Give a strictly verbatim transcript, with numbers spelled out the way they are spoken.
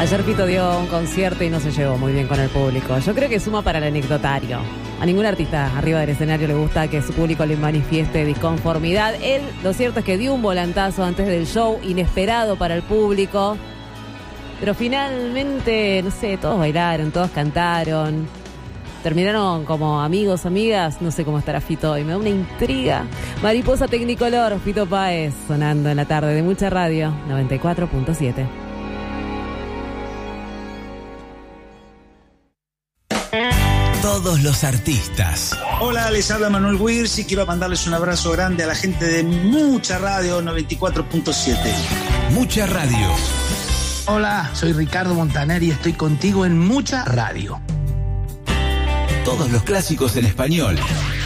Ayer Fito dio un concierto y no se llevó muy bien con el público. Yo creo que suma para el anecdotario. A ningún artista arriba del escenario le gusta que su público le manifieste disconformidad. Él, lo cierto es que dio un volantazo antes del show, inesperado para el público. Pero finalmente, no sé, todos bailaron, todos cantaron. Terminaron como amigos, amigas. No sé cómo estará Fito hoy, me da una intriga. Mariposa Tecnicolor, Fito Páez, sonando en la tarde de Mucha Radio, noventa y cuatro punto siete. Todos los artistas. Hola, les habla Manuel Wirz y quiero mandarles un abrazo grande a la gente de Mucha Radio noventa y cuatro punto siete. Mucha Radio. Hola, soy Ricardo Montaner y estoy contigo en Mucha Radio. Todos los clásicos en español.